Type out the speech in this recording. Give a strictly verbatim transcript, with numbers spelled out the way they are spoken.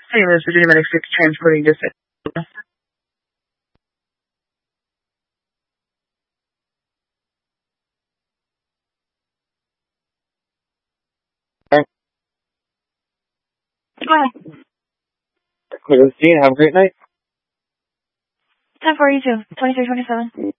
Hey, this is Virginia Medic six transporting this. Go ahead. Clear the scene. Have a great night. ten forty-two, twenty-three twenty-seven.